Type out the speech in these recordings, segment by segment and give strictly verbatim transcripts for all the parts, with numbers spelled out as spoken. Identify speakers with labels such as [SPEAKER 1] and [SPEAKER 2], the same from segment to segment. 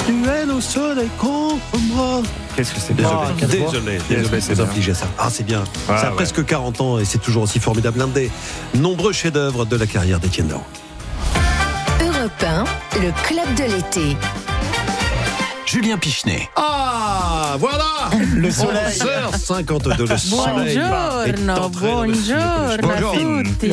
[SPEAKER 1] duel au soleil contre moi.
[SPEAKER 2] Qu'est-ce que c'est
[SPEAKER 1] Désolé,
[SPEAKER 2] bien.
[SPEAKER 1] désolé, désolé, c'est infligé ça. Ah, c'est bien.
[SPEAKER 2] Ah,
[SPEAKER 1] ça a
[SPEAKER 2] ouais.
[SPEAKER 1] presque quarante ans et c'est toujours aussi formidable. L'un des nombreux chefs-d'œuvre de la carrière d'Étienne Daho.
[SPEAKER 3] Europe un, le club de l'été.
[SPEAKER 4] Julien Pichenet.
[SPEAKER 1] Ah, voilà le soleil. onze heures cinquante-deux, le soleil. est en train de se-
[SPEAKER 5] Buongiorno a tutti.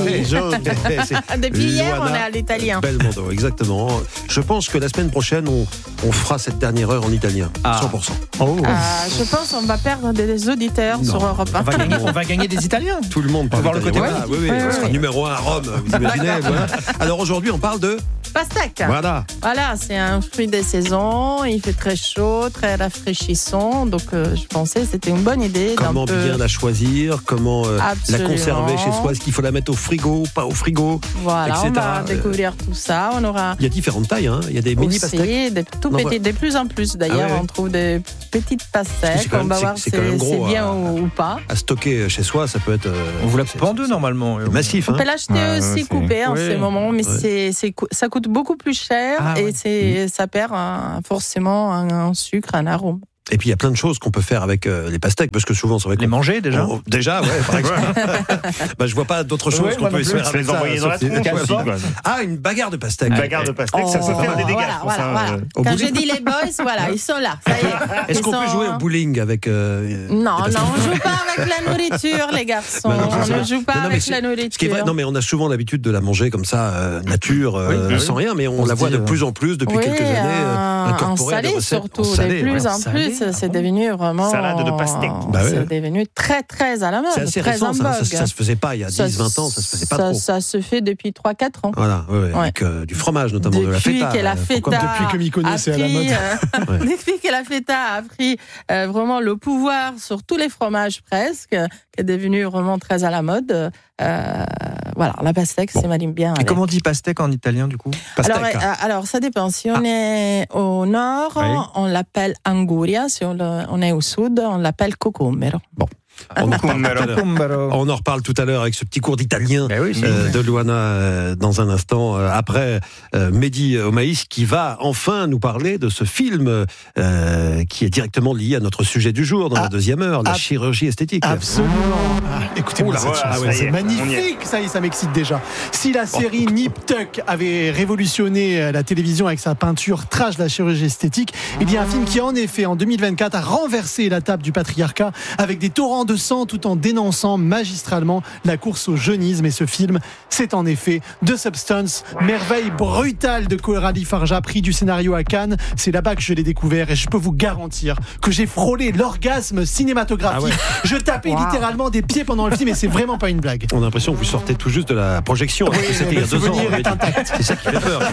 [SPEAKER 1] C'est
[SPEAKER 5] Depuis hier,
[SPEAKER 1] Luana
[SPEAKER 5] on est à l'italien.
[SPEAKER 1] Belmondo, exactement. Je pense que la semaine prochaine, on, on fera cette dernière heure en italien,
[SPEAKER 2] Ah.
[SPEAKER 1] cent pour cent.
[SPEAKER 2] Oh.
[SPEAKER 5] Euh, je pense qu'on va perdre des auditeurs
[SPEAKER 1] Non.
[SPEAKER 5] sur Europe un.
[SPEAKER 2] On va gagner, on va gagner des Italiens.
[SPEAKER 1] Tout le monde parle
[SPEAKER 2] Faut voir le
[SPEAKER 1] italien.
[SPEAKER 2] côté
[SPEAKER 1] Voilà, oui, oui,
[SPEAKER 5] Ouais,
[SPEAKER 1] on sera
[SPEAKER 5] ouais.
[SPEAKER 1] numéro un à Rome, vous imaginez. Voilà. Alors aujourd'hui, on parle de...
[SPEAKER 5] Pastèque.
[SPEAKER 1] Voilà.
[SPEAKER 5] Voilà, c'est un fruit des saisons. Il fait très chaud, très rafraîchissant. Donc, euh, je pensais que c'était une bonne idée. d'un
[SPEAKER 1] Comment
[SPEAKER 5] peu-
[SPEAKER 1] bien la choisir, comment euh, la
[SPEAKER 5] Absolument.
[SPEAKER 1] conserver chez soi, est-ce qu'il faut la mettre au frigo, pas au frigo,
[SPEAKER 5] Voilà, on
[SPEAKER 1] et cetera.
[SPEAKER 5] va découvrir tout ça. On aura
[SPEAKER 1] Il y a différentes tailles, hein. Il y a des mini pastèques.
[SPEAKER 5] aussi des tout
[SPEAKER 1] Non,
[SPEAKER 5] petits, de plus en plus d'ailleurs.
[SPEAKER 1] Ah ouais.
[SPEAKER 5] On trouve des petites
[SPEAKER 1] Parce que
[SPEAKER 5] pastèques.
[SPEAKER 1] c'est quand
[SPEAKER 5] On
[SPEAKER 1] même-
[SPEAKER 5] va
[SPEAKER 1] c'est-
[SPEAKER 5] voir
[SPEAKER 1] c'est
[SPEAKER 5] si
[SPEAKER 1] quand même
[SPEAKER 5] c'est
[SPEAKER 1] gros,
[SPEAKER 5] bien
[SPEAKER 1] hein.
[SPEAKER 5] ou, ou pas.
[SPEAKER 1] À stocker chez soi, ça peut être... euh,
[SPEAKER 2] On vous la
[SPEAKER 1] c'est-
[SPEAKER 2] coupe en deux normalement.
[SPEAKER 1] c'est massif,
[SPEAKER 5] On
[SPEAKER 1] hein.
[SPEAKER 5] peut l'acheter
[SPEAKER 2] Ouais,
[SPEAKER 5] aussi
[SPEAKER 2] ouais, c'est-
[SPEAKER 5] coupé en
[SPEAKER 2] oui.
[SPEAKER 5] ce moment, mais
[SPEAKER 1] Ouais.
[SPEAKER 5] c'est, c'est, cou- ça coûte beaucoup plus cher
[SPEAKER 2] Ah,
[SPEAKER 5] et
[SPEAKER 2] ouais.
[SPEAKER 5] c'est, ça perd un- forcément un, un sucre, un arôme.
[SPEAKER 1] Et puis il y a plein de choses qu'on peut faire avec euh, les pastèques, parce que souvent c'est vrai
[SPEAKER 2] Les
[SPEAKER 1] qu'on...
[SPEAKER 2] manger déjà.
[SPEAKER 1] on- déjà, ouais, par exemple. bah, je vois pas d'autres choses
[SPEAKER 2] Ouais,
[SPEAKER 1] qu'on
[SPEAKER 2] moi
[SPEAKER 1] peut
[SPEAKER 2] non
[SPEAKER 1] se
[SPEAKER 2] plus.
[SPEAKER 1] faire
[SPEAKER 6] Se
[SPEAKER 1] avec
[SPEAKER 6] les
[SPEAKER 1] ça.
[SPEAKER 6] envoyer dans la
[SPEAKER 1] sauf-
[SPEAKER 6] tronche
[SPEAKER 1] Ouais,
[SPEAKER 6] aussi,
[SPEAKER 1] bah.
[SPEAKER 6] quoi.
[SPEAKER 1] Ah, une bagarre de pastèques.
[SPEAKER 6] Une bagarre de pastèque, ça, ça
[SPEAKER 5] Oh,
[SPEAKER 6] fait des dégâts.
[SPEAKER 5] voilà,
[SPEAKER 6] je pense,
[SPEAKER 5] voilà,
[SPEAKER 6] hein.
[SPEAKER 5] voilà.
[SPEAKER 1] Au
[SPEAKER 5] Quand
[SPEAKER 1] bout
[SPEAKER 5] j'ai
[SPEAKER 1] du-
[SPEAKER 5] dit les boys, voilà, ils sont là. Ça y est.
[SPEAKER 1] Est-ce
[SPEAKER 5] Ils
[SPEAKER 1] qu'on peut
[SPEAKER 5] sont-
[SPEAKER 1] jouer au bowling avec... euh,
[SPEAKER 5] Non,
[SPEAKER 1] des
[SPEAKER 5] non,
[SPEAKER 1] pastèques
[SPEAKER 5] on joue pas avec la nourriture, les garçons.
[SPEAKER 1] Bah non, c'est
[SPEAKER 5] on
[SPEAKER 1] ça.
[SPEAKER 5] ne joue pas
[SPEAKER 1] Non, non, mais
[SPEAKER 5] avec
[SPEAKER 1] c'est-
[SPEAKER 5] la
[SPEAKER 1] Ce qui est
[SPEAKER 5] nourriture.
[SPEAKER 1] vrai, non mais on a souvent l'habitude de la manger comme ça, euh, nature, euh,
[SPEAKER 2] Oui,
[SPEAKER 1] sans
[SPEAKER 2] oui.
[SPEAKER 1] rien, mais on,
[SPEAKER 2] On
[SPEAKER 1] la
[SPEAKER 2] se
[SPEAKER 1] voit
[SPEAKER 2] dit,
[SPEAKER 1] de
[SPEAKER 2] euh,
[SPEAKER 1] plus en plus depuis
[SPEAKER 5] Oui,
[SPEAKER 1] quelques années euh,
[SPEAKER 5] en-
[SPEAKER 1] incorporée
[SPEAKER 5] en
[SPEAKER 1] à des
[SPEAKER 5] salé
[SPEAKER 1] recettes.
[SPEAKER 5] surtout,
[SPEAKER 1] En salé,
[SPEAKER 5] de plus
[SPEAKER 1] ouais.
[SPEAKER 5] en
[SPEAKER 2] salé,
[SPEAKER 5] plus,
[SPEAKER 2] ah
[SPEAKER 5] c'est
[SPEAKER 2] bon
[SPEAKER 5] devenu vraiment.
[SPEAKER 6] Salade de pastèque.
[SPEAKER 1] Bah
[SPEAKER 5] c'est
[SPEAKER 1] ouais.
[SPEAKER 5] devenu très très à la mode,
[SPEAKER 1] C'est assez
[SPEAKER 5] très
[SPEAKER 1] récent,
[SPEAKER 5] en
[SPEAKER 1] ça, ça,
[SPEAKER 5] vogue.
[SPEAKER 1] ça se faisait pas il y a
[SPEAKER 5] Ça-
[SPEAKER 1] dix vingt ans, ça se faisait pas
[SPEAKER 5] ça,
[SPEAKER 1] trop.
[SPEAKER 5] ça se fait depuis trois quatre ans.
[SPEAKER 1] Voilà, ouais, ouais,
[SPEAKER 5] Ouais.
[SPEAKER 1] avec euh, du fromage notamment, de la
[SPEAKER 5] Depuis
[SPEAKER 1] feta.
[SPEAKER 5] que la
[SPEAKER 1] euh,
[SPEAKER 5] feta
[SPEAKER 1] pourquoi-
[SPEAKER 7] depuis que Mykonos
[SPEAKER 5] a
[SPEAKER 7] est à la
[SPEAKER 5] pris,
[SPEAKER 7] mode.
[SPEAKER 5] euh,
[SPEAKER 1] Ouais.
[SPEAKER 5] depuis que la feta a pris euh, vraiment le pouvoir sur tous les fromages presque, qui est devenu vraiment très à la mode. euh, voilà, la pastèque,
[SPEAKER 1] Bon.
[SPEAKER 5] c'est m'anime bien.
[SPEAKER 2] Et
[SPEAKER 5] avec.
[SPEAKER 2] comment on dit pastèque en italien du coup?
[SPEAKER 1] Pastèque.
[SPEAKER 5] Alors, euh, alors, ça dépend. Si on est au nord,
[SPEAKER 2] Oui.
[SPEAKER 5] on l'appelle anguria. Si on, le- on est au sud, on l'appelle cocomero.
[SPEAKER 1] On en reparle tout à l'heure.
[SPEAKER 2] Cucumbero.
[SPEAKER 1] On en reparle tout à l'heure avec ce petit cours d'italien
[SPEAKER 2] Ben oui, c'est-
[SPEAKER 1] euh, de Luana euh, dans un instant, euh, après euh, Mehdi Omaïs qui va enfin nous parler de ce film euh, qui est directement lié à notre sujet du jour dans la
[SPEAKER 7] Ah,
[SPEAKER 1] deuxième heure, la
[SPEAKER 7] ah,
[SPEAKER 1] chirurgie esthétique.
[SPEAKER 7] Absolument. Ah, écoutez-moi
[SPEAKER 1] Oula,
[SPEAKER 7] cette
[SPEAKER 6] voilà,
[SPEAKER 7] chanson,
[SPEAKER 6] ça y
[SPEAKER 7] c'est
[SPEAKER 6] est,
[SPEAKER 7] magnifique. Ça y est, ça m'excite déjà. Si la série Nip Tuck avait révolutionné euh, la télévision avec sa peinture trash de la chirurgie esthétique, il y a un film qui, en effet, en deux mille vingt-quatre, a renversé la table du patriarcat avec des torrents de sang tout en dénonçant magistralement la course au jeunisme. Et ce film, c'est en effet The Substance, merveille brutale de Coralie Farja, prix du scénario à Cannes. C'est là-bas que je l'ai découvert et je peux vous garantir que j'ai frôlé l'orgasme cinématographique.
[SPEAKER 1] Ah ouais.
[SPEAKER 7] Je tapais
[SPEAKER 5] Wow.
[SPEAKER 7] littéralement des pieds pendant le film et c'est vraiment pas une blague.
[SPEAKER 1] On a l'impression que vous sortez tout juste de la projection. alors que c'était il y a
[SPEAKER 7] le
[SPEAKER 1] deux ans.
[SPEAKER 7] souvenir est
[SPEAKER 1] mais
[SPEAKER 7] intact.
[SPEAKER 1] C'est ça qui fait peur.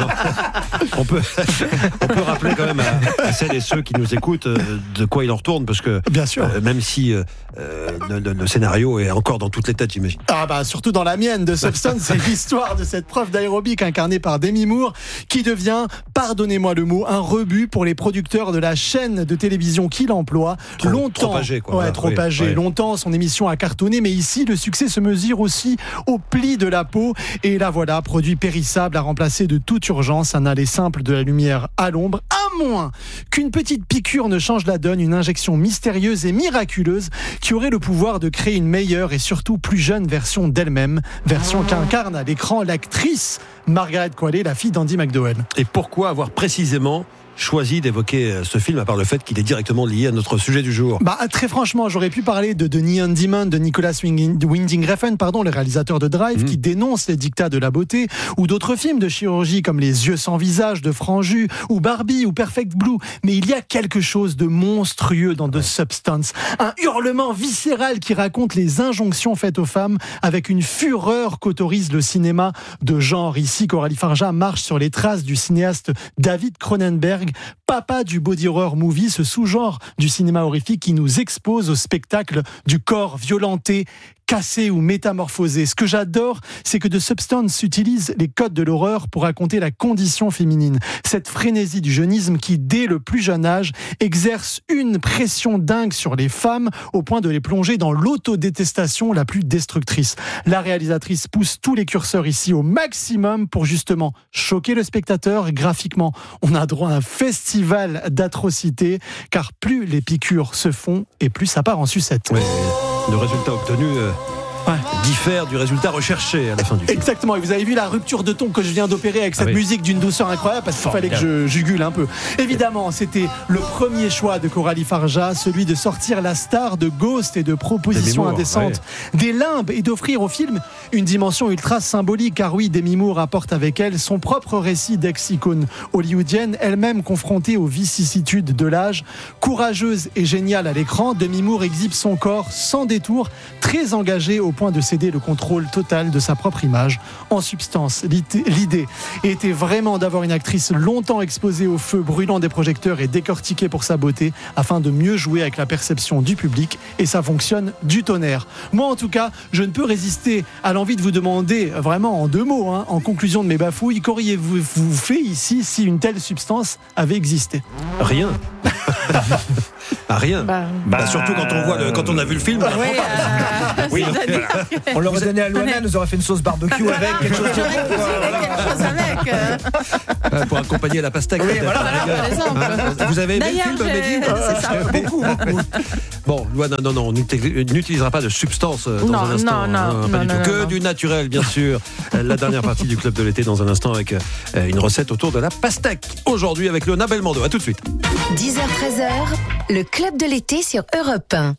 [SPEAKER 1] on, peut, on peut rappeler quand même à, à celles et ceux qui nous écoutent euh, de quoi il en retourne, parce que
[SPEAKER 7] Bien sûr.
[SPEAKER 1] euh, même si euh, euh, le, le- le scénario est encore dans toutes les têtes, j'imagine.
[SPEAKER 7] Ah bah surtout dans la mienne de Substance, c'est l'histoire de cette prof d'aérobic incarnée par Demi Moore qui devient, pardonnez-moi le mot, un rebut pour les producteurs de la chaîne de télévision qui l'emploie.
[SPEAKER 1] Trop-
[SPEAKER 7] longtemps,
[SPEAKER 1] trop âgé, quoi.
[SPEAKER 7] ouais,
[SPEAKER 1] Voilà,
[SPEAKER 7] trop
[SPEAKER 1] oui,
[SPEAKER 7] âgé.
[SPEAKER 1] ouais.
[SPEAKER 7] Longtemps, son émission a cartonné, mais ici, le succès se mesure aussi au pli de la peau. Et là, voilà, produit périssable à remplacer de toute urgence un aller simple de la lumière à l'ombre, à moins qu'une petite piqûre ne change la donne, une injection mystérieuse et miraculeuse qui aurait le pouvoir de créer une meilleure et surtout plus jeune version d'elle-même, version qu'incarne à l'écran l'actrice Margaret Qualley, la fille d'Andy McDowell.
[SPEAKER 1] Et pourquoi avoir précisément choisi d'évoquer euh, ce film, à part le fait qu'il est directement lié à notre sujet du jour?
[SPEAKER 7] Bah, très franchement, j'aurais pu parler de The Neon Demon de Nicolas Winding Winding Refn, pardon, le réalisateur de Drive,
[SPEAKER 1] Mmh.
[SPEAKER 7] qui dénonce les dictats de la beauté, ou d'autres films de chirurgie comme Les Yeux sans visage de Franju, ou Barbie, ou Perfect Blue. Mais il y a quelque chose de monstrueux dans The Substance. Un hurlement viscéral qui raconte les injonctions faites aux femmes avec une fureur qu'autorise le cinéma de genre. Ici, Coralie Farja marche sur les traces du cinéaste David Cronenberg, papa du body horror movie, ce sous-genre du cinéma horrifique qui nous expose au spectacle du corps violenté, cassé ou métamorphosé. Ce que j'adore, c'est que The Substance utilise les codes de l'horreur pour raconter la condition féminine. Cette frénésie du jeunisme qui, dès le plus jeune âge, exerce une pression dingue sur les femmes au point de les plonger dans l'autodétestation la plus destructrice. La réalisatrice pousse tous les curseurs ici au maximum pour justement choquer le spectateur. Graphiquement, on a droit à un festival d'atrocités, car plus les piqûres se font et plus ça part en sucette.
[SPEAKER 1] Ouais, le résultat obtenu euh,
[SPEAKER 7] Ouais.
[SPEAKER 1] diffère du résultat recherché à la fin du film.
[SPEAKER 7] Exactement, et vous avez vu la rupture de ton que je viens d'opérer avec cette
[SPEAKER 1] Ah oui.
[SPEAKER 7] musique d'une douceur incroyable, parce qu'il fallait que je jugule un peu. Évidemment, c'était le premier choix de Coralie Farja, celui de sortir la star de Ghost et de Propositions
[SPEAKER 1] Demi Moore,
[SPEAKER 7] indécentes des limbes et d'offrir au film une dimension ultra symbolique, car oui, Demi Moore apporte avec elle son propre récit d'ex-icône hollywoodienne, elle-même confrontée aux vicissitudes de l'âge. Courageuse et géniale à l'écran, Demi Moore exhibe son corps sans détour, très engagée au point de céder le contrôle total de sa propre image. En substance, l'idée était vraiment d'avoir une actrice longtemps exposée au feu brûlant des projecteurs et décortiquée pour sa beauté, afin de mieux jouer avec la perception du public, et ça fonctionne du tonnerre. Moi en tout cas, je ne peux résister à l'envie de vous demander, vraiment en deux mots, hein, en conclusion de mes bafouilles, qu'auriez-vous vous fait ici si une telle substance avait existé ?
[SPEAKER 1] Rien. Ah, rien.
[SPEAKER 5] Bah,
[SPEAKER 1] Bah, surtout quand on voit le, quand on a vu le film.
[SPEAKER 5] oui, euh,
[SPEAKER 1] Oui,
[SPEAKER 5] c'est-à-dire
[SPEAKER 2] On l'aurait donné à Luana, elle nous aurait fait une sauce barbecue avec quelque chose.
[SPEAKER 5] j'aurais cuisiné quelque chose avec. euh.
[SPEAKER 1] euh, pour accompagner la pastèque. peut-être.
[SPEAKER 5] Voilà, par exemple.
[SPEAKER 1] Hein, vous avez aimé le
[SPEAKER 5] D'ailleurs,
[SPEAKER 1] film,
[SPEAKER 5] j'ai-
[SPEAKER 1] Mehdi ?
[SPEAKER 5] c'est ça.
[SPEAKER 1] Beaucoup, beaucoup. Bon, Luana, non, non, on n'utilise- n'utilisera pas de substance euh, dans
[SPEAKER 5] Non,
[SPEAKER 1] un instant.
[SPEAKER 5] non, non,
[SPEAKER 1] hein, pas
[SPEAKER 5] non,
[SPEAKER 1] du
[SPEAKER 5] non,
[SPEAKER 1] tout.
[SPEAKER 5] non,
[SPEAKER 1] Que
[SPEAKER 5] non.
[SPEAKER 1] du naturel, bien sûr. Euh, La dernière partie du Club de l'été dans un instant avec euh, une recette autour de la pastèque. Aujourd'hui avec Léona Belmondo. À tout de suite.
[SPEAKER 3] dix heures treize heures, le Club de l'été sur Europe un.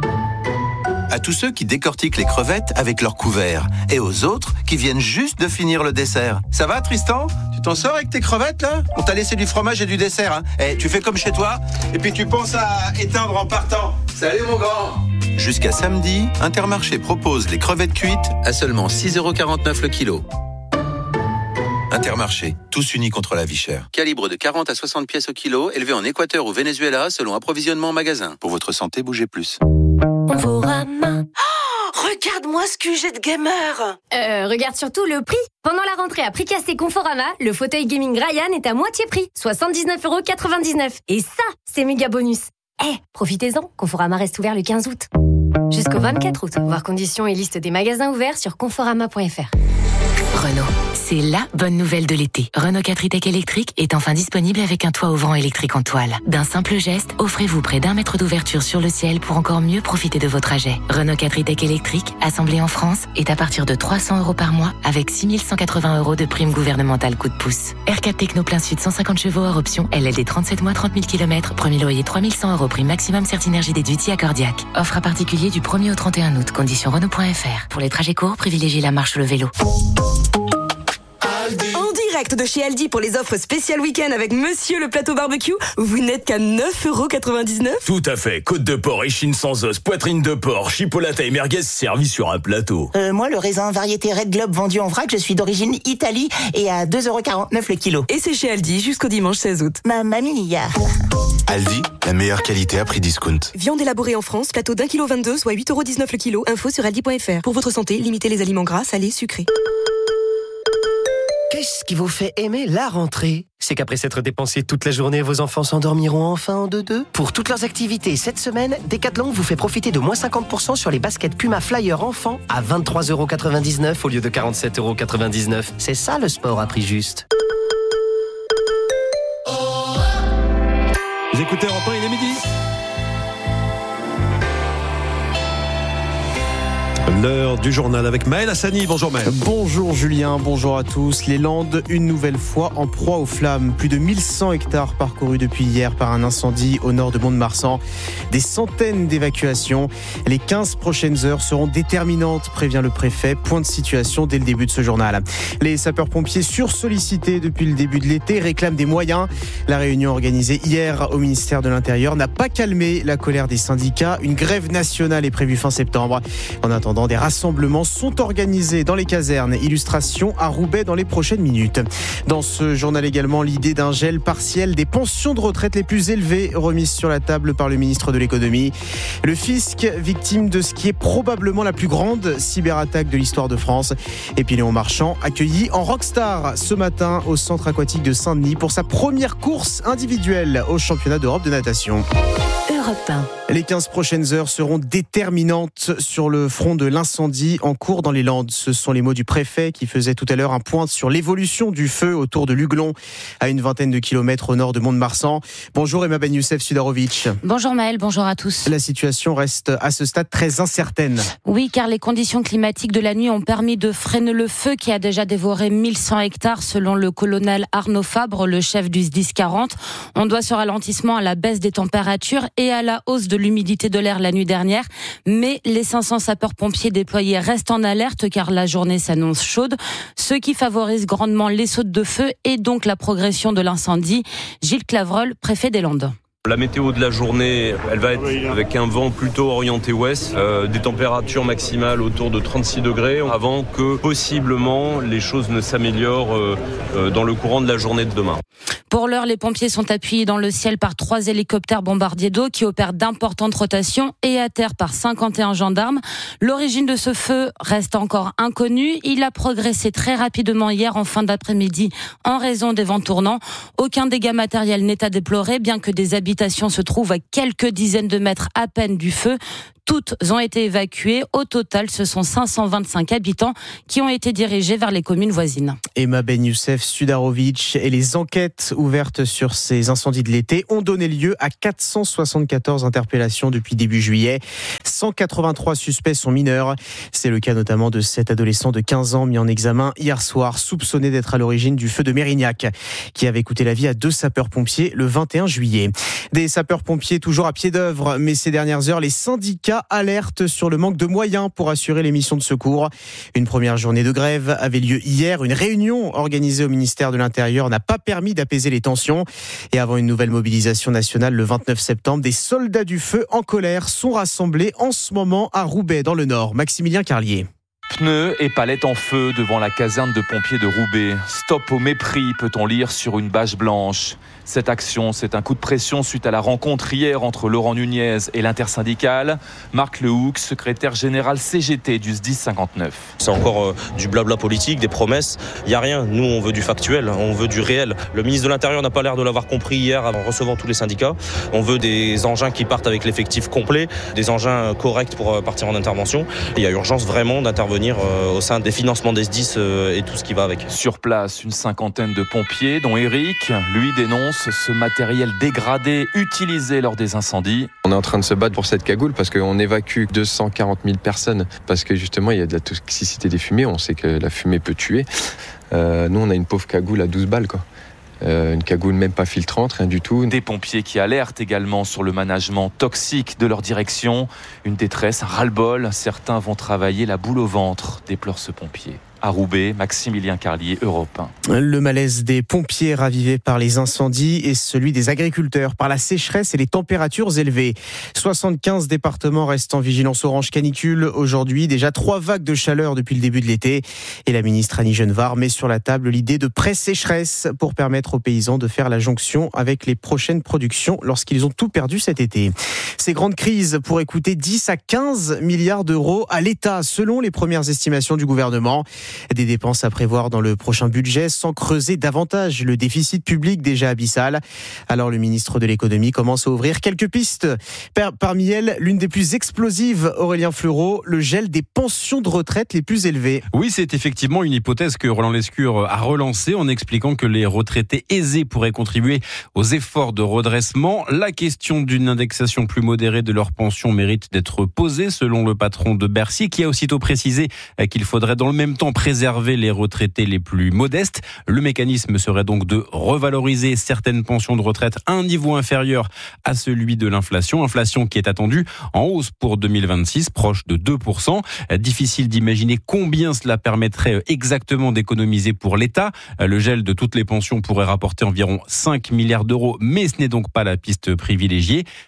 [SPEAKER 4] À tous ceux qui décortiquent les crevettes avec leur couvert. Et aux autres qui viennent juste de finir le dessert. Ça va, Tristan ? Tu t'en sors avec tes crevettes, là ? On t'a laissé du fromage et du dessert, hein ? Eh, tu fais comme chez toi, et puis tu penses à éteindre en partant. Salut, mon grand ! Jusqu'à samedi, Intermarché propose les crevettes cuites à seulement six euros quarante-neuf le kilo. Intermarché, tous unis contre la vie chère. Calibre de quarante à soixante pièces au kilo, élevé en Équateur ou Venezuela, selon approvisionnement en magasin. Pour votre santé, bougez plus.
[SPEAKER 6] Conforama. Oh, regarde-moi ce Q G de gamer.
[SPEAKER 8] Euh, regarde surtout le prix. Pendant la rentrée à prix cassé Conforama, le fauteuil gaming Ryan est à moitié prix, soixante-dix-neuf euros quatre-vingt-dix-neuf. Et ça, c'est méga bonus. Eh, profitez-en, Conforama reste ouvert le quinze août. Jusqu'au vingt-quatre août. Voir conditions et liste des magasins ouverts sur conforama point f r.
[SPEAKER 9] Renault, c'est la bonne nouvelle de l'été. Renault quatre e-Tech électrique est enfin disponible avec un toit ouvrant électrique en toile. D'un simple geste, offrez-vous près d'un mètre d'ouverture sur le ciel pour encore mieux profiter de vos trajets. Renault quatre e-Tech électrique, assemblé en France, est à partir de trois cents euros par mois avec six mille cent quatre-vingts euros de prime gouvernementale coup de pouce. R quatre Techno plein sud cent cinquante chevaux hors option, L L D trente-sept mois trente mille kilomètres, premier loyer trois mille cent euros, prime maximum Certinergie déduit accordiaque. Offre à particulier du premier au trente et un août, conditions Renault point f r. Pour les trajets courts, privilégiez la marche ou le vélo.
[SPEAKER 6] En direct de chez Aldi pour les offres spéciales week-end avec Monsieur le plateau barbecue, vous n'êtes qu'à neuf euros quatre-vingt-dix-neuf.
[SPEAKER 10] Tout à fait. Côte de porc, échine sans os, poitrine de porc, chipolata et merguez servis sur un plateau.
[SPEAKER 11] Euh, moi, le raisin variété Red Globe vendu en vrac, je suis d'origine Italie et à deux euros quarante-neuf le kilo.
[SPEAKER 6] Et c'est chez Aldi jusqu'au dimanche seize août.
[SPEAKER 11] Mamma mia.
[SPEAKER 12] Aldi, la meilleure qualité à prix discount.
[SPEAKER 6] Viande élaborée en France, plateau d'un kilo vingt-deux, soit huit euros dix-neuf le kilo. Info sur aldi point f r. Pour votre santé, limitez les aliments gras, salés, sucrés.
[SPEAKER 13] Qu'est-ce qui vous fait aimer la rentrée ? C'est qu'après s'être dépensé toute la journée, vos enfants s'endormiront enfin en deux-deux. Pour toutes leurs activités cette semaine, Decathlon vous fait profiter de moins cinquante pour cent sur les baskets Puma Flyer enfants à vingt-trois euros quatre-vingt-dix-neuf au lieu de quarante-sept euros quatre-vingt-dix-neuf. C'est ça le sport à prix juste.
[SPEAKER 1] Vous écoutez Europe un, il est midi. L'heure du journal avec Maël Hassani. Bonjour Maël.
[SPEAKER 14] Bonjour Julien, bonjour à tous. Les Landes, une nouvelle fois en proie aux flammes. Plus de mille cent hectares parcourus depuis hier par un incendie au nord de Mont-de-Marsan. Des centaines d'évacuations. Les quinze prochaines heures seront déterminantes, prévient le préfet. Point de situation dès le début de ce journal. Les sapeurs-pompiers sursollicités depuis le début de l'été réclament des moyens. La réunion organisée hier au ministère de l'Intérieur n'a pas calmé la colère des syndicats. Une grève nationale est prévue fin septembre. En attendant, des Des rassemblements sont organisés dans les casernes. Illustration à Roubaix dans les prochaines minutes. Dans ce journal également, l'idée d'un gel partiel des pensions de retraite les plus élevées remise sur la table par le ministre de l'économie. Le fisc, victime de ce qui est probablement la plus grande cyberattaque de l'histoire de France. Et puis Léon Marchand, accueilli en rockstar ce matin au centre aquatique de Saint-Denis pour sa première course individuelle au championnat d'Europe de natation.
[SPEAKER 3] Europe un.
[SPEAKER 14] Les quinze prochaines heures seront déterminantes sur le front de l'incendie en cours dans les Landes. Ce sont les mots du préfet qui faisait tout à l'heure un point sur l'évolution du feu autour de Luglon, à une vingtaine de kilomètres au nord de Mont-de-Marsan. Bonjour Emma Ben Youssef Sudarovic.
[SPEAKER 15] Bonjour Maël, bonjour à tous.
[SPEAKER 14] La situation reste à ce stade très incertaine.
[SPEAKER 15] Oui, car les conditions climatiques de la nuit ont permis de freiner le feu qui a déjà dévoré mille cent hectares selon le colonel Arnaud Fabre, le chef du S D I S quarante. On doit ce ralentissement à la baisse des températures et à la hausse de l'humidité de l'air la nuit dernière. Mais les cinq cents sapeurs-pompiers déployés restent en alerte car la journée s'annonce chaude, ce qui favorise grandement les sautes de feu et donc la progression de l'incendie. Gilles Clavreul, préfet des Landes.
[SPEAKER 16] La météo de la journée, elle va être avec un vent plutôt orienté ouest, euh, des températures maximales autour de trente-six degrés, avant que possiblement les choses ne s'améliorent euh, euh, dans le courant de la journée de demain.
[SPEAKER 15] Pour l'heure, les pompiers sont appuyés dans le ciel par trois hélicoptères bombardiers d'eau qui opèrent d'importantes rotations et à terre par cinquante et un gendarmes. L'origine de ce feu reste encore inconnue. Il a progressé très rapidement hier en fin d'après-midi en raison des vents tournants. Aucun dégât matériel n'est à déplorer, bien que des habitations se trouvent à quelques dizaines de mètres à peine du feu. Toutes ont été évacuées. Au total, ce sont cinq cent vingt-cinq habitants qui ont été dirigés vers les communes voisines.
[SPEAKER 14] Emma Ben Youssef Sudarovic et les enquêtes ouvertes sur ces incendies de l'été ont donné lieu à quatre cent soixante-quatorze interpellations depuis début juillet. cent quatre-vingt-trois suspects sont mineurs. C'est le cas notamment de cet adolescent de quinze ans mis en examen hier soir, soupçonné d'être à l'origine du feu de Mérignac, qui avait coûté la vie à deux sapeurs-pompiers le vingt et un juillet. Des sapeurs-pompiers toujours à pied d'œuvre, mais ces dernières heures, les syndicats alertent sur le manque de moyens pour assurer les missions de secours. Une première journée de grève avait lieu hier. Une réunion organisée au ministère de l'Intérieur n'a pas permis d'apaiser les tensions. Et avant une nouvelle mobilisation nationale le vingt-neuf septembre, des soldats du feu en colère sont rassemblés en ce moment à Roubaix dans le Nord. Maximilien Carlier.
[SPEAKER 17] Pneus et palettes en feu devant la caserne de pompiers de Roubaix. Stop au mépris, peut-on lire sur une bâche blanche. Cette action, c'est un coup de pression suite à la rencontre hier entre Laurent Nunez et l'intersyndicale. Marc Lehoucq, secrétaire général C G T du S D I S cinquante-neuf.
[SPEAKER 18] C'est encore euh, du blabla politique, des promesses. Il n'y a rien. Nous, on veut du factuel, on veut du réel. Le ministre de l'Intérieur n'a pas l'air de l'avoir compris hier en recevant tous les syndicats. On veut des engins qui partent avec l'effectif complet, des engins corrects pour partir en intervention. Il y a urgence vraiment d'intervenir euh, au sein des financements des S D I S euh, et tout ce qui va avec.
[SPEAKER 17] Sur place, une cinquantaine de pompiers, dont Eric, lui dénonce ce matériel dégradé utilisé lors des incendies.
[SPEAKER 19] On est en train de se battre pour cette cagoule parce qu'on évacue deux cent quarante mille personnes parce que justement il y a de la toxicité des fumées, on sait que la fumée peut tuer. Euh, nous on a une pauvre cagoule à douze balles quoi. Euh, une cagoule même pas filtrante, rien du tout.
[SPEAKER 17] Des pompiers qui alertent également sur le management toxique de leur direction. Une détresse, un ras-le-bol. Certains vont travailler la boule au ventre, déplore ce pompier. À Roubaix, Maximilien Carlier, Europe un.
[SPEAKER 14] Le malaise des pompiers ravivés par les incendies et celui des agriculteurs par la sécheresse et les températures élevées. soixante-quinze départements restent en vigilance orange canicule aujourd'hui. Déjà trois vagues de chaleur depuis le début de l'été. Et la ministre Annie Genevard met sur la table l'idée de pré-sécheresse pour permettre aux paysans de faire la jonction avec les prochaines productions lorsqu'ils ont tout perdu cet été. Ces grandes crises pourraient coûter dix à quinze milliards d'euros à l'État selon les premières estimations du gouvernement. Des dépenses à prévoir dans le prochain budget sans creuser davantage le déficit public déjà abyssal. Alors le ministre de l'économie commence à ouvrir quelques pistes. Parmi elles, l'une des plus explosives, Aurélien Fleureau, le gel des pensions de retraite les plus élevées.
[SPEAKER 20] Oui, c'est effectivement une hypothèse que Roland Lescure a relancée en expliquant que les retraités aisés pourraient contribuer aux efforts de redressement. La question d'une indexation plus modérée de leurs pensions mérite d'être posée selon le patron de Bercy qui a aussitôt précisé qu'il faudrait dans le même temps préserver les retraités les plus modestes. Le mécanisme serait donc de revaloriser certaines pensions de retraite à un niveau inférieur à celui de l'inflation. Inflation qui est attendue en hausse pour deux mille vingt-six, proche de deux pour cent. Difficile d'imaginer combien cela permettrait exactement d'économiser pour l'État. Le gel de toutes les pensions pourrait rapporter environ cinq milliards d'euros, mais ce n'est donc pas la piste privilégiée.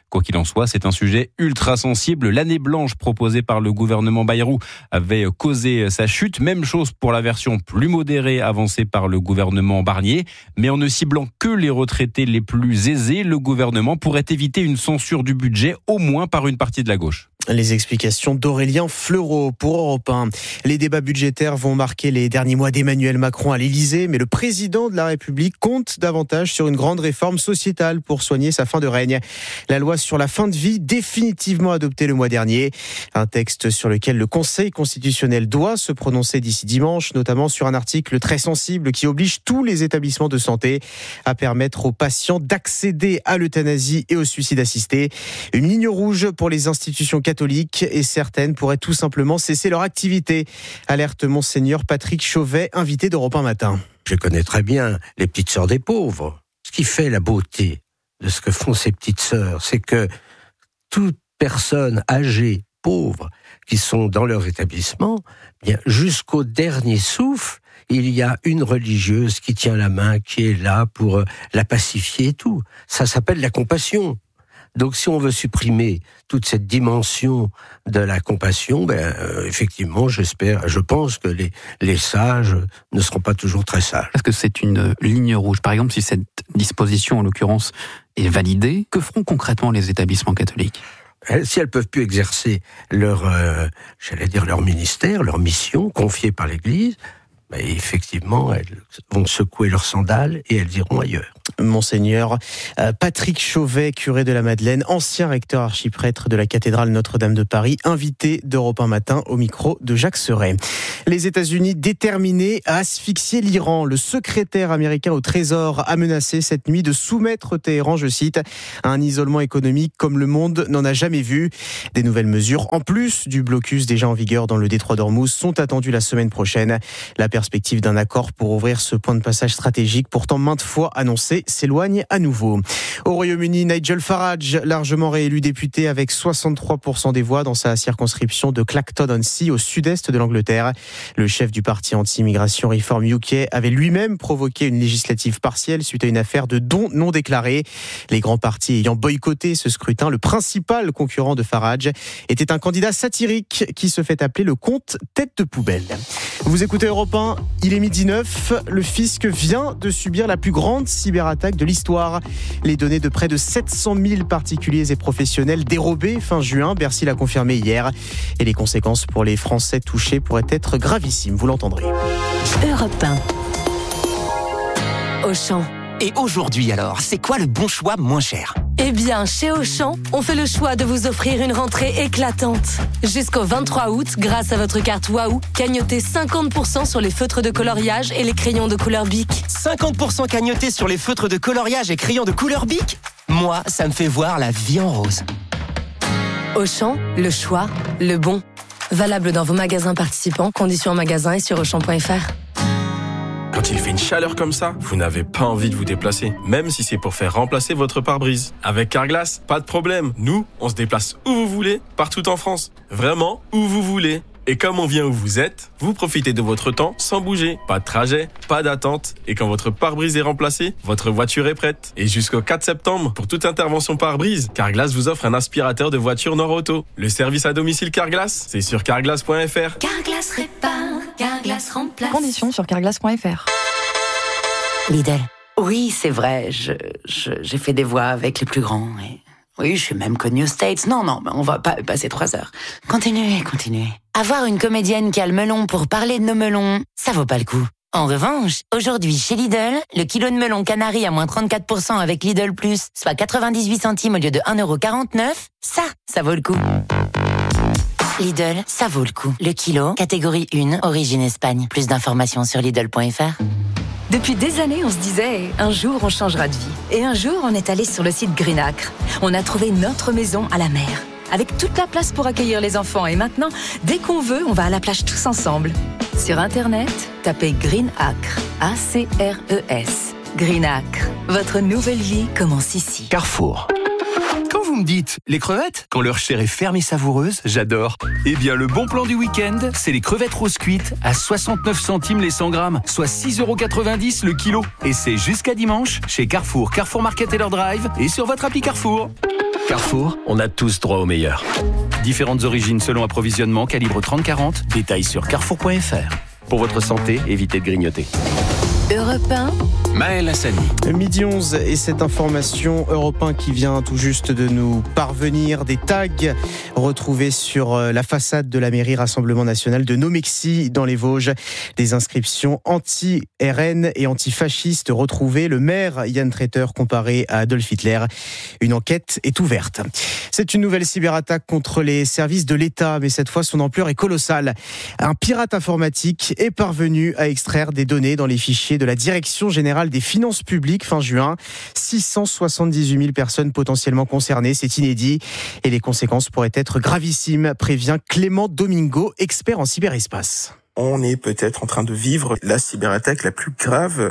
[SPEAKER 20] Quoi qu'il en soit, c'est un sujet ultra sensible. L'année blanche proposée par le gouvernement Bayrou avait causé sa chute. Même chose pour la version plus modérée avancée par le gouvernement Barnier. Mais en ne ciblant que les retraités les plus aisés, le gouvernement pourrait éviter une censure du budget, au moins par une partie de la gauche.
[SPEAKER 14] Les explications d'Aurélien Fleureau pour Europe un. Les débats budgétaires vont marquer les derniers mois d'Emmanuel Macron à l'Élysée, mais le président de la République compte davantage sur une grande réforme sociétale pour soigner sa fin de règne. La loi sur la fin de vie, définitivement adoptée le mois dernier. Un texte sur lequel le Conseil constitutionnel doit se prononcer d'ici dimanche, notamment sur un article très sensible qui oblige tous les établissements de santé à permettre aux patients d'accéder à l'euthanasie et au suicide assisté. Une ligne rouge pour les institutions catholiques et certaines pourraient tout simplement cesser leur activité. Alerte Monseigneur Patrick Chauvet, invité d'Europe un matin.
[SPEAKER 21] Je connais très bien les petites sœurs des pauvres. Ce qui fait la beauté de ce que font ces petites sœurs, c'est que toute personne âgée, pauvre, qui sont dans leur établissement, bien jusqu'au dernier souffle, il y a une religieuse qui tient la main, qui est là pour la pacifier et tout. Ça s'appelle la compassion. Donc, si on veut supprimer toute cette dimension de la compassion, ben euh, effectivement, j'espère, je pense que les les sages ne seront pas toujours très sages.
[SPEAKER 22] Est-ce que c'est une ligne rouge? Par exemple, si cette disposition, en l'occurrence, est validée, que feront concrètement les établissements catholiques?
[SPEAKER 21] Si elles peuvent plus exercer leur, euh, j'allais dire leur ministère, leur mission confiée par l'Église, ben effectivement, elles vont secouer leurs sandales et elles iront ailleurs.
[SPEAKER 14] Monseigneur Patrick Chauvet, curé de la Madeleine, ancien recteur archiprêtre de la cathédrale Notre-Dame de Paris, invité d'Europe un matin au micro de Jacques Serret. Les États-Unis déterminés à asphyxier l'Iran. Le secrétaire américain au Trésor a menacé cette nuit de soumettre Téhéran, je cite, à un isolement économique comme le monde n'en a jamais vu. Des nouvelles mesures, en plus du blocus déjà en vigueur dans le détroit d'Ormuz, sont attendues la semaine prochaine. La perspective d'un accord pour ouvrir ce point de passage stratégique, pourtant maintes fois annoncé, s'éloigne à nouveau. Au Royaume-Uni, Nigel Farage, largement réélu député avec soixante-trois pour cent des voix dans sa circonscription de Clacton-on-Sea au sud-est de l'Angleterre. Le chef du parti anti-immigration Reform U K avait lui-même provoqué une législative partielle suite à une affaire de dons non déclarés. Les grands partis ayant boycotté ce scrutin, le principal concurrent de Farage était un candidat satirique qui se fait appeler le comte tête de poubelle. Vous écoutez Europe un, il est midi neuf, le fisc vient de subir la plus grande cyberattaque de l'histoire. Les données de près de sept cent mille particuliers et professionnels dérobées fin juin, Bercy l'a confirmé hier. Et les conséquences pour les Français touchés pourraient être gravissimes, vous l'entendrez.
[SPEAKER 3] Europe un.
[SPEAKER 23] Auchan. Et aujourd'hui alors, c'est quoi le bon choix moins cher?
[SPEAKER 6] Eh bien, chez Auchan, on fait le choix de vous offrir une rentrée éclatante. Jusqu'au vingt-trois août, grâce à votre carte Waouh, cagnotez cinquante pour cent sur les feutres de coloriage et les crayons de couleur Bic.
[SPEAKER 23] cinquante pour cent cagnotés sur les feutres de coloriage et crayons de couleur Bic? Moi, ça me fait voir la vie en rose.
[SPEAKER 6] Auchan, le choix, le bon. Valable dans vos magasins participants, conditions en magasin et sur auchan point f r.
[SPEAKER 24] Quand il fait une chaleur comme ça, vous n'avez pas envie de vous déplacer, même si c'est pour faire remplacer votre pare-brise. Avec Carglass, pas de problème. Nous, on se déplace où vous voulez, partout en France. Vraiment, où vous voulez. Et comme on vient où vous êtes, vous profitez de votre temps sans bouger. Pas de trajet, pas d'attente. Et quand votre pare-brise est remplacé, votre voiture est prête. Et jusqu'au quatre septembre, pour toute intervention pare-brise, Carglass vous offre un aspirateur de voiture Nord-Auto. Le service à domicile Carglass, c'est sur carglass point f r.
[SPEAKER 3] Carglass répare, Carglass remplace.
[SPEAKER 25] Conditions sur carglass point f r.
[SPEAKER 26] Lidl. Oui, c'est vrai, je, je, j'ai fait des voix avec les plus grands. Et... oui, je suis même connue aux States. Non, non, on va pas passer trois heures. Continuez, continuez. Avoir une comédienne qui a le melon pour parler de nos melons, ça vaut pas le coup. En revanche, aujourd'hui, chez Lidl, le kilo de melon canari à moins trente-quatre pour cent avec Lidl Plus, soit quatre-vingt-dix-huit centimes au lieu de un euro quarante-neuf, ça, ça vaut le coup. Lidl, ça vaut le coup. Le kilo, catégorie un, origine Espagne. Plus d'informations sur lidl point f r.
[SPEAKER 27] Depuis des années, on se disait, un jour on changera de vie. Et un jour, on est allé sur le site Greenacre. On a trouvé notre maison à la mer, avec toute la place pour accueillir les enfants. Et maintenant, dès qu'on veut, on va à la plage tous ensemble. Sur Internet, tapez Greenacre, A C R E S. Greenacre, votre nouvelle vie commence ici.
[SPEAKER 28] Carrefour. Quand vous me dites les crevettes, quand leur chair est ferme et savoureuse, j'adore. Eh bien, le bon plan du week-end, c'est les crevettes roses cuites à soixante-neuf centimes les cent grammes, soit six euros quatre-vingt-dix le kilo. Et c'est jusqu'à dimanche chez Carrefour, Carrefour Market et leur drive et sur votre appli Carrefour. Carrefour, on a tous droit au meilleur. Différentes origines selon approvisionnement, calibre trente quarante, détails sur carrefour point f r. Pour votre santé, évitez de grignoter.
[SPEAKER 3] Europe un,
[SPEAKER 28] Maël Hassani.
[SPEAKER 14] Midi onze et cette information Europe un qui vient tout juste de nous parvenir. Des tags retrouvés sur la façade de la mairie Rassemblement National de Nomexy dans les Vosges. Des inscriptions anti-R N et antifascistes retrouvées. Le maire Yann Treter comparé à Adolf Hitler. Une enquête est ouverte. C'est une nouvelle cyberattaque contre les services de l'État, mais cette fois son ampleur est colossale. Un pirate informatique est parvenu à extraire des données dans les fichiers de la Direction Générale des Finances Publiques fin juin. six cent soixante-dix-huit mille personnes potentiellement concernées, c'est inédit. Et les conséquences pourraient être gravissimes, prévient Clément Domingo, expert en cyberespace.
[SPEAKER 2] On est peut-être en train de vivre la cyberattaque la plus grave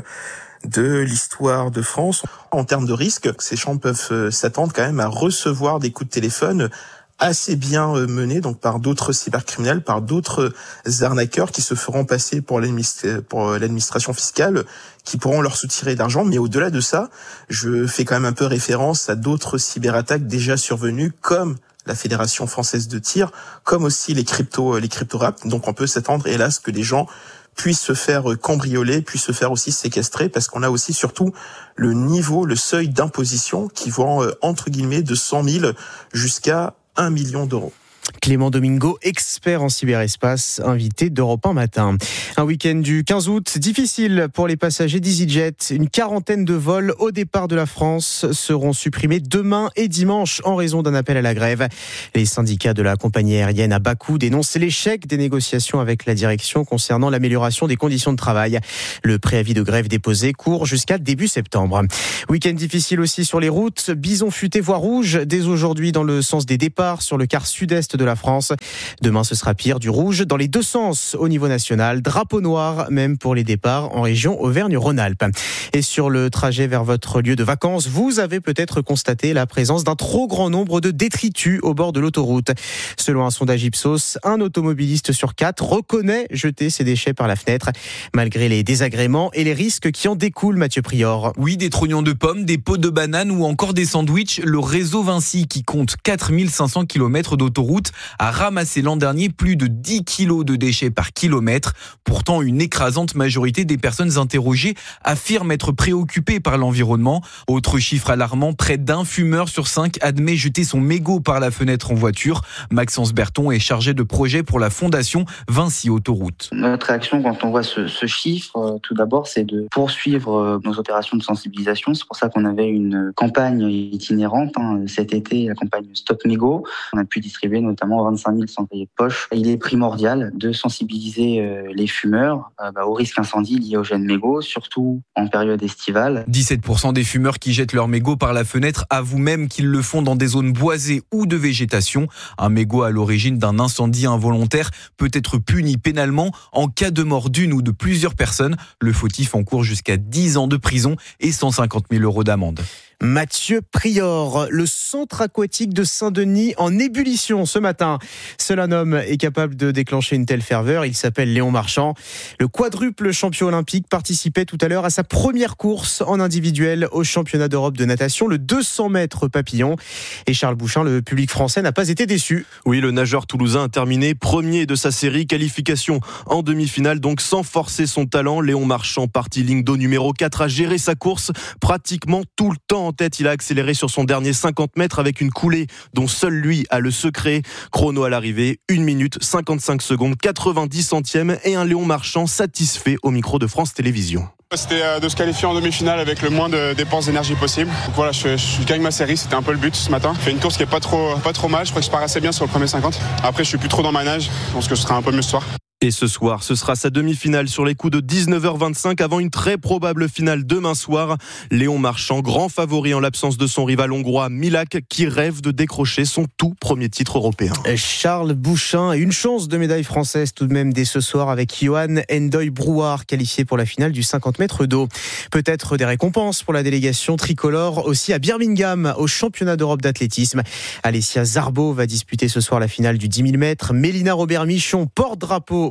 [SPEAKER 2] de l'histoire de France. En termes de risque, ces gens peuvent s'attendre quand même à recevoir des coups de téléphone assez bien menés, donc par d'autres cybercriminels, par d'autres arnaqueurs qui se feront passer pour l'administration fiscale, qui pourront leur soutirer d'argent. Mais au-delà de ça, je fais quand même un peu référence à d'autres cyberattaques déjà survenues, comme la Fédération française de tir, comme aussi les crypto, les crypto-rap. Donc on peut s'attendre, hélas, que les gens puissent se faire cambrioler, puissent se faire aussi séquestrer, parce qu'on a aussi surtout le niveau, le seuil d'imposition qui vont, entre guillemets, de cent mille jusqu'à un million d'euros.
[SPEAKER 14] Clément Domingo, expert en cyberespace, invité d'Europe un matin. Un week-end du quinze août, difficile pour les passagers d'EasyJet. Une quarantaine de vols au départ de la France seront supprimés demain et dimanche en raison d'un appel à la grève. Les syndicats de la compagnie aérienne à Bakou dénoncent l'échec des négociations avec la direction concernant l'amélioration des conditions de travail. Le préavis de grève déposé court jusqu'à début septembre. Week-end difficile aussi sur les routes. Bison futé voie rouge dès aujourd'hui dans le sens des départs sur le quart sud-est de la France. Demain, ce sera pire, du rouge dans les deux sens au niveau national. Drapeau noir, même pour les départs en région Auvergne-Rhône-Alpes. Et sur le trajet vers votre lieu de vacances, vous avez peut-être constaté la présence d'un trop grand nombre de détritus au bord de l'autoroute. Selon un sondage Ipsos, un automobiliste sur quatre reconnaît jeter ses déchets par la fenêtre, malgré les désagréments et les risques qui en découlent, Mathieu Prior.
[SPEAKER 4] Oui, des trognons de pommes, des pots de bananes ou encore des sandwichs. Le réseau Vinci, qui compte quatre mille cinq cents kilomètres d'autoroute, a ramassé l'an dernier plus de dix kilos de déchets par kilomètre. Pourtant, une écrasante majorité des personnes interrogées affirment être préoccupées par l'environnement. Autre chiffre alarmant, près d'un fumeur sur cinq admet jeter son mégot par la fenêtre en voiture. Maxence Berton est chargé de projet pour la fondation Vinci Autoroute.
[SPEAKER 5] Notre réaction quand on voit ce, ce chiffre, euh, tout d'abord, c'est de poursuivre euh, nos opérations de sensibilisation. C'est pour ça qu'on avait une campagne itinérante hein, cet été, la campagne Stop Mégot. On a pu distribuer notamment vingt-cinq mille cendriers de poche. Il est primordial de sensibiliser euh, les fumeurs euh, bah, au risque incendie lié aux jeunes mégots, surtout en période estivale.
[SPEAKER 4] dix-sept pour cent des fumeurs qui jettent leur mégot par la fenêtre avouent même qu'ils le font dans des zones boisées ou de végétation. Un mégot à l'origine d'un incendie involontaire peut être puni pénalement en cas de mort d'une ou de plusieurs personnes. Le fautif encourt jusqu'à dix ans de prison et cent cinquante mille euros d'amende.
[SPEAKER 14] Mathieu Prior, le centre aquatique de Saint-Denis en ébullition ce matin. Seul un homme est capable de déclencher une telle ferveur, il s'appelle Léon Marchand. Le quadruple champion olympique participait tout à l'heure à sa première course en individuel au championnat d'Europe de natation, le deux cents mètres papillon. Et Charles Bouchin, le public français n'a pas été déçu.
[SPEAKER 7] Oui, le nageur toulousain a terminé premier de sa série, qualification en demi-finale, donc sans forcer son talent. Léon Marchand, parti ligne d'eau numéro quatre, a géré sa course pratiquement tout le temps en tête. Il a accéléré sur son dernier cinquante mètres avec une coulée dont seul lui a le secret. Chrono à l'arrivée, une minute cinquante-cinq secondes, quatre-vingt-dix centièmes et un Léon Marchand satisfait au micro de France Télévisions.
[SPEAKER 8] C'était de se qualifier en demi-finale avec le moins de dépenses d'énergie possible. Donc voilà, je, je gagne ma série, c'était un peu le but ce matin. J'ai fait une course qui est pas trop, pas trop mal, je crois que je pars assez bien sur le premier cinquante. Après, je suis plus trop dans ma nage, je pense que ce sera un peu mieux ce soir.
[SPEAKER 7] Et ce soir, ce sera sa demi-finale sur les coups de dix-neuf heures vingt-cinq avant une très probable finale demain soir. Léon Marchand, grand favori en l'absence de son rival hongrois Milak, qui rêve de décrocher son tout premier titre européen.
[SPEAKER 14] Charles Bouchin a une chance de médaille française tout de même dès ce soir avec Johan Endoy-Brouard, qualifié pour la finale du cinquante mètres d'eau. Peut-être des récompenses pour la délégation tricolore aussi à Birmingham au championnat d'Europe d'athlétisme. Alessia Zarbo va disputer ce soir la finale du dix mille mètres. Mélina Robert-Michon, porte-drapeau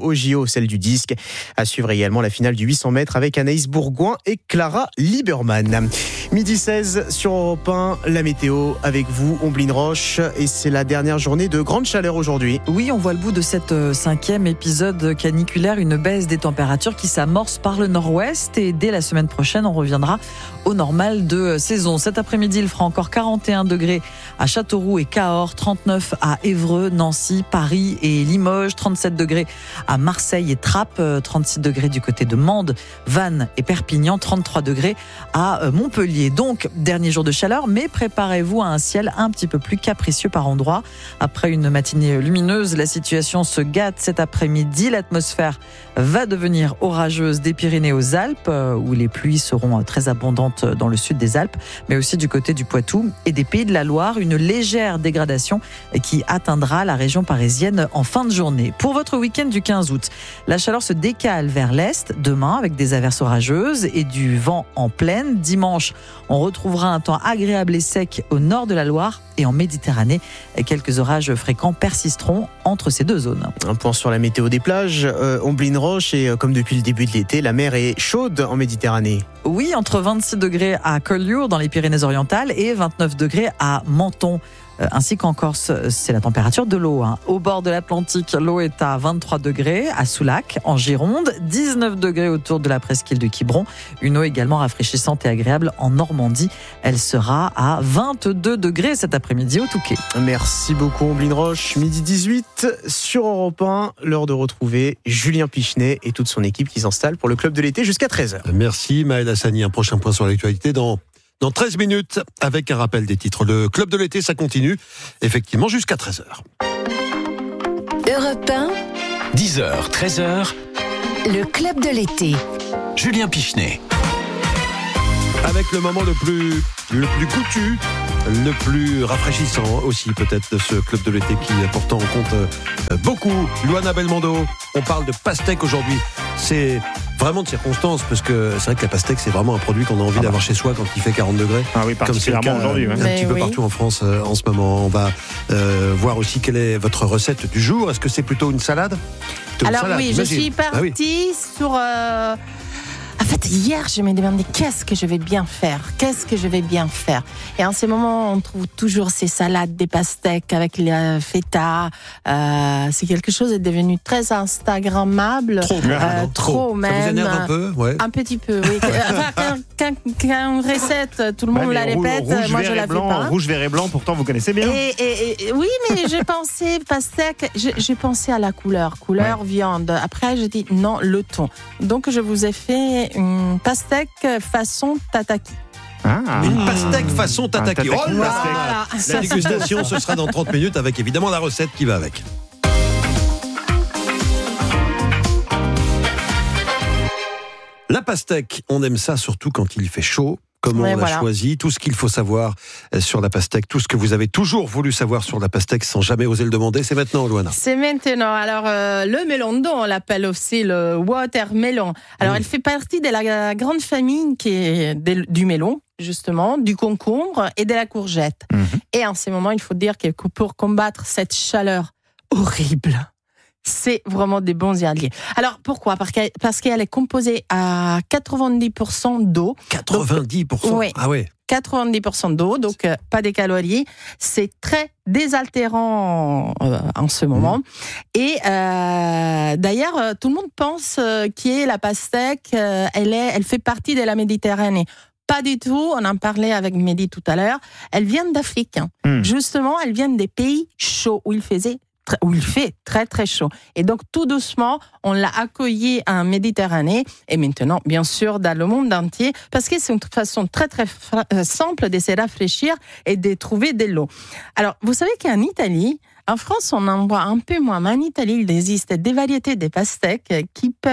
[SPEAKER 14] au J O, celle du disque. À suivre également la finale du huit cents mètres avec Anaïs Bourgoin et Clara Lieberman. midi seize sur Europe un, la météo avec vous, Omblin Roche. Et c'est la dernière journée de grande chaleur aujourd'hui.
[SPEAKER 1] Oui, on voit le bout de cette cinquième épisode caniculaire, une baisse des températures qui s'amorce par le nord-ouest. Et dès la semaine prochaine, on reviendra au normal de saison. Cet après-midi, il fera encore quarante et un degrés à Châteauroux et Cahors, trente-neuf à Évreux, Nancy, Paris et Limoges, trente-sept degrés à Marseille et Trappes, trente-six degrés du côté de Mende, Vannes et Perpignan, trente-trois degrés à Montpellier. Donc, dernier jour de chaleur, mais préparez-vous à un ciel un petit peu plus capricieux par endroits. Après une matinée lumineuse, la situation se gâte cet après-midi. L'atmosphère va devenir orageuse des Pyrénées aux Alpes, où les pluies seront très abondantes dans le sud des Alpes, mais aussi du côté du Poitou et des Pays de la Loire. Une légère dégradation qui atteindra la région parisienne en fin de journée. Pour votre week-end du quinze août, la chaleur se décale vers l'est demain avec des averses orageuses et du vent en plaine. Dimanche, on retrouvera un temps agréable et sec au nord de la Loire et en Méditerranée. Quelques orages fréquents persisteront entre ces deux zones.
[SPEAKER 14] Un point sur la météo des plages. Euh, Omblin Roche, et comme depuis le début de l'été, la mer est chaude en Méditerranée.
[SPEAKER 1] Oui, entre vingt-six degrés à Collioure dans les Pyrénées-Orientales et vingt-neuf degrés à Menton. Euh, ainsi qu'en Corse, c'est la température de l'eau. Hein. Au bord de l'Atlantique, l'eau est à vingt-trois degrés à Soulac, en Gironde, dix-neuf degrés autour de la presqu'île de Quiberon. Une eau également rafraîchissante et agréable en Normandie. Elle sera à vingt-deux degrés cet après-midi au Touquet.
[SPEAKER 14] Merci beaucoup Omblin Roche. midi dix-huit sur Europe un, l'heure de retrouver Julien Pichenet et toute son équipe qui s'installe pour le club de l'été jusqu'à treize heures.
[SPEAKER 9] Merci Maël Hassani. Un prochain point sur l'actualité dans... Dans treize minutes, avec un rappel des titres. Le club de l'été, ça continue, effectivement, jusqu'à treize heures.
[SPEAKER 3] Europe un,
[SPEAKER 28] dix heures, treize heures,
[SPEAKER 3] le club de l'été.
[SPEAKER 28] Julien Pichenet.
[SPEAKER 9] Avec le moment le plus, le plus coutu, le plus rafraîchissant aussi peut-être de ce club de l'été qui pourtant compte beaucoup. Luana Belmondo, on parle de pastèque aujourd'hui. C'est vraiment de circonstance parce que c'est vrai que la pastèque c'est vraiment un produit qu'on a envie ah d'avoir bah. chez soi quand il fait quarante degrés.
[SPEAKER 10] Ah oui, particulièrement
[SPEAKER 9] comme c'est le cas,
[SPEAKER 10] aujourd'hui. Ouais.
[SPEAKER 9] Un
[SPEAKER 10] Mais
[SPEAKER 9] petit peu
[SPEAKER 10] oui.
[SPEAKER 9] partout en France euh, en ce moment. On va euh, voir aussi quelle est votre recette du jour. Est-ce que c'est plutôt une salade plutôt
[SPEAKER 11] Alors
[SPEAKER 9] une salade,
[SPEAKER 11] oui,
[SPEAKER 9] j'imagine.
[SPEAKER 11] je suis partie ah oui. sur... Euh... En fait, hier, je me demandais qu'est-ce que je vais bien faire, qu'est-ce que je vais bien faire. Et en ce moment, on trouve toujours ces salades, des pastèques avec les feta. Euh, c'est quelque chose qui est devenu très instagrammable.
[SPEAKER 9] Trop,
[SPEAKER 11] euh, trop, trop même.
[SPEAKER 9] Ça vous énerve un peu, ouais.
[SPEAKER 11] Un petit peu, oui. Enfin, quand, quand, quand une recette, tout le monde ouais, la répète,
[SPEAKER 10] rouge,
[SPEAKER 11] moi
[SPEAKER 10] vert
[SPEAKER 11] je la
[SPEAKER 10] et blanc,
[SPEAKER 11] fais pas.
[SPEAKER 10] Rouge, vert et blanc, pourtant vous connaissez bien.
[SPEAKER 11] Et, et, et, oui, mais j'ai pensé pastèque, j'ai pensé à la couleur, couleur ouais. viande. Après, j'ai dit non, le thon. Donc, je vous ai fait une pastèque façon tataki.
[SPEAKER 9] Ah. Une pastèque façon tataki.
[SPEAKER 10] tataki.
[SPEAKER 9] Oh là
[SPEAKER 11] voilà.
[SPEAKER 9] La dégustation, ce sera dans trente minutes avec évidemment la recette qui va avec. La pastèque, on aime ça surtout quand il fait chaud. Comment ouais, on l'a voilà. choisi, tout ce qu'il faut savoir sur la pastèque, tout ce que vous avez toujours voulu savoir sur la pastèque sans jamais oser le demander, c'est maintenant, Luana.
[SPEAKER 11] C'est maintenant. Alors, euh, le melon, on l'appelle aussi le watermelon. Alors, mmh. elle fait partie de la grande famille qui est de, du melon, justement, du concombre et de la courgette. Mmh. Et en ce moment, il faut dire que pour combattre cette chaleur horrible, c'est vraiment des bons alliés. Alors, pourquoi ? Parce qu'elle, parce qu'elle est composée à quatre-vingt-dix pour cent d'eau.
[SPEAKER 9] quatre-vingt-dix pour cent donc, oui. Ah ouais.
[SPEAKER 11] quatre-vingt-dix pour cent d'eau, donc euh, pas des calories. C'est très désaltérant euh, en ce moment. Mmh. Et euh, d'ailleurs, euh, tout le monde pense euh, qu'est la pastèque, euh, elle, est, elle fait partie de la Méditerranée. Pas du tout, on en parlait avec Mehdi tout à l'heure. Elle vient d'Afrique. Mmh. Justement, elle vient des pays chauds où il faisait où il fait très très chaud. Et donc tout doucement, on l'a accueilli en Méditerranée et maintenant, bien sûr, dans le monde entier, parce que c'est une façon très très simple de se rafraîchir et de trouver de l'eau. Alors, vous savez qu'en Italie, en France, on en voit un peu moins, mais en Italie, il existe des variétés de pastèques qui peuvent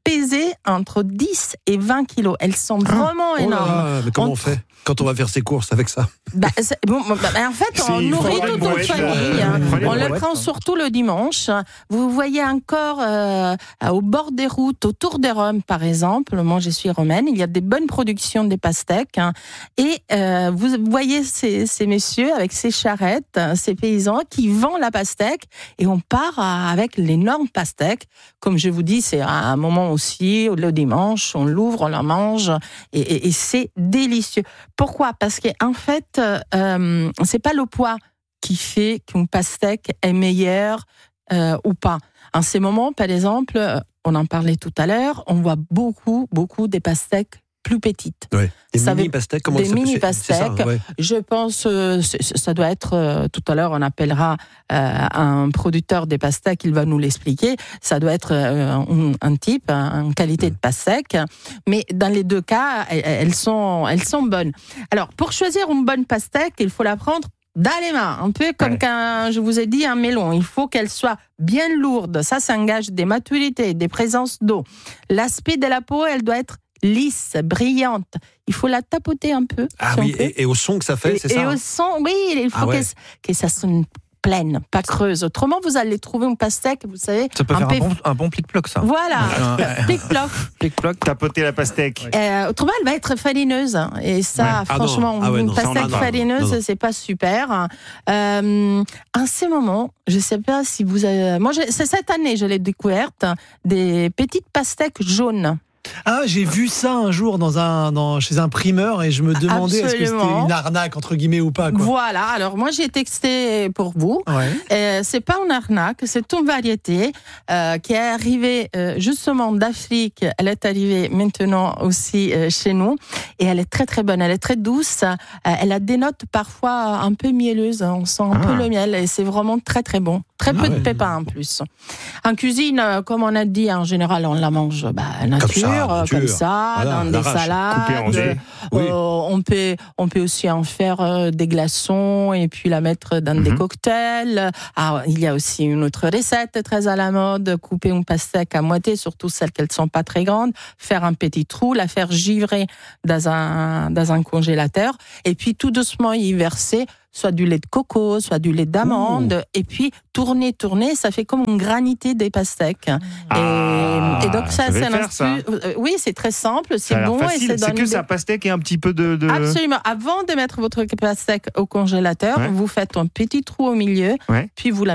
[SPEAKER 11] peser entre dix et vingt kilos. Elles sont vraiment
[SPEAKER 9] Oh là
[SPEAKER 11] énormes.
[SPEAKER 9] là, mais comment on,
[SPEAKER 11] on
[SPEAKER 9] fait quand on va faire ses courses avec ça?
[SPEAKER 11] Bah, bon, bah, en fait, on
[SPEAKER 9] Si,
[SPEAKER 11] nourrit
[SPEAKER 9] faut
[SPEAKER 11] toute
[SPEAKER 9] une
[SPEAKER 11] une
[SPEAKER 9] brouette,
[SPEAKER 11] famille.
[SPEAKER 9] euh, prenez
[SPEAKER 11] On
[SPEAKER 9] une
[SPEAKER 11] le
[SPEAKER 9] brouette,
[SPEAKER 11] prend
[SPEAKER 9] hein.
[SPEAKER 11] surtout le dimanche. Vous voyez encore euh, au bord des routes, autour des Roms, par exemple. Moi, je suis romaine. Il y a des bonnes productions des pastèques. Hein. Et euh, vous voyez ces, ces messieurs avec ces charrettes, ces paysans qui vendent la pastèque. Et on part avec l'énorme pastèque. Comme je vous dis, c'est un moment aussi, le dimanche, on l'ouvre, on la mange. Et, et, et c'est délicieux. Pourquoi ? Parce qu'en fait, euh, c'est pas le poids qui fait qu'une pastèque est meilleure euh, ou pas. En ces moments, par exemple, on en parlait tout à l'heure, on voit beaucoup, beaucoup des pastèques plus petites.
[SPEAKER 9] Ouais. Des
[SPEAKER 11] Ça
[SPEAKER 9] mini
[SPEAKER 11] veut-
[SPEAKER 9] pastèques, comment
[SPEAKER 11] Des
[SPEAKER 9] ça
[SPEAKER 11] mini
[SPEAKER 9] c'est- c'est ça,
[SPEAKER 11] pastèques.
[SPEAKER 9] ouais.
[SPEAKER 11] Je pense, euh, c- c- ça doit être, euh, tout à l'heure, on appellera euh, un producteur des pastèques, il va nous l'expliquer. Ça doit être euh, un, un type, un- une qualité de pastèque. Mais dans les deux cas, elles, elles sont, elles sont bonnes. Alors, pour choisir une bonne pastèque, il faut la prendre dans les mains, un peu comme
[SPEAKER 10] Ouais.
[SPEAKER 11] quand je vous ai dit un melon. Il faut qu'elle soit bien lourde. Ça, ça engage des maturités, des présences d'eau. L'aspect de la peau, elle doit être lisse, brillante. Il faut la tapoter un peu.
[SPEAKER 9] Ah
[SPEAKER 11] si on
[SPEAKER 9] oui,
[SPEAKER 11] peut.
[SPEAKER 9] et, et au son que ça fait,
[SPEAKER 11] Et,
[SPEAKER 9] c'est
[SPEAKER 11] et
[SPEAKER 9] ça
[SPEAKER 11] au
[SPEAKER 9] hein
[SPEAKER 11] son, oui, il faut
[SPEAKER 9] Ah ouais.
[SPEAKER 11] que, que ça sonne pleine, pas creuse. Autrement, vous allez trouver une pastèque, vous savez.
[SPEAKER 12] Ça peut faire
[SPEAKER 11] peu-
[SPEAKER 12] un bon, un bon plic-ploc, ça.
[SPEAKER 11] Voilà, plic-ploc.
[SPEAKER 12] Plic-ploc.
[SPEAKER 10] Tapoter la pastèque.
[SPEAKER 11] Euh, autrement, elle va être farineuse. Et ça,
[SPEAKER 10] Ouais. Ah non.
[SPEAKER 11] franchement,
[SPEAKER 10] Ah ouais,
[SPEAKER 11] une
[SPEAKER 10] non, ça, on
[SPEAKER 11] pastèque
[SPEAKER 10] en a pas.
[SPEAKER 11] farineuse,
[SPEAKER 10] Non, non.
[SPEAKER 11] c'est pas super. Euh, en ce moment, je sais pas si vous avez... Moi, je- c'est cette année, je l'ai découverte, des petites pastèques jaunes.
[SPEAKER 13] Ah, j'ai vu ça un jour dans un, dans, chez un primeur et je me demandais est-ce que c'était
[SPEAKER 11] Absolument.
[SPEAKER 13] une arnaque, entre guillemets, ou pas. Quoi.
[SPEAKER 11] Voilà, alors moi j'ai texté pour vous.
[SPEAKER 13] Ouais.
[SPEAKER 11] Euh, c'est pas une arnaque, c'est une variété euh, qui est arrivée euh, justement d'Afrique. Elle est arrivée maintenant aussi euh, chez nous et elle est très très bonne. Elle est très douce. Euh, elle a des notes parfois un peu mielleuses. On sent un
[SPEAKER 10] Ah.
[SPEAKER 11] peu le miel et c'est vraiment très très bon. Très peu
[SPEAKER 10] Ah
[SPEAKER 11] de
[SPEAKER 10] ouais.
[SPEAKER 11] pépins en plus. En cuisine, euh, comme on a dit, en général, on la mange bah, nature,
[SPEAKER 10] ça,
[SPEAKER 11] euh,
[SPEAKER 10] nature.
[SPEAKER 11] comme ça,
[SPEAKER 10] Voilà,
[SPEAKER 11] dans des
[SPEAKER 10] l'arrache,
[SPEAKER 11] salades.
[SPEAKER 10] coupé en dés. Oui.
[SPEAKER 11] Euh, on peut, on peut aussi en faire euh, des glaçons et puis la mettre dans des
[SPEAKER 10] Mhm.
[SPEAKER 11] cocktails. Ah, il y a aussi une autre recette très à la mode, couper une pastèque à moitié, surtout celles qui ne sont pas très grandes, faire un petit trou, la faire givrer dans un, dans un congélateur et puis tout doucement y verser soit du lait de coco, soit du lait d'amande, et puis tourner, tourner, ça fait comme une granité des pastèques.
[SPEAKER 10] Ah,
[SPEAKER 11] et, et donc ça,
[SPEAKER 10] je vais
[SPEAKER 11] c'est un
[SPEAKER 10] faire ça.
[SPEAKER 11] astuce- euh, Oui, c'est très simple,
[SPEAKER 10] Ça a
[SPEAKER 11] c'est
[SPEAKER 10] l'air
[SPEAKER 11] bon et
[SPEAKER 10] facile.
[SPEAKER 11] c'est
[SPEAKER 10] C'est
[SPEAKER 11] donne
[SPEAKER 10] que
[SPEAKER 11] des-
[SPEAKER 10] sa pastèque et un petit peu de. de...
[SPEAKER 11] Absolument. Avant de mettre votre pastèque au congélateur,
[SPEAKER 10] Ouais.
[SPEAKER 11] vous faites un petit trou au milieu,
[SPEAKER 10] Ouais.
[SPEAKER 11] puis vous la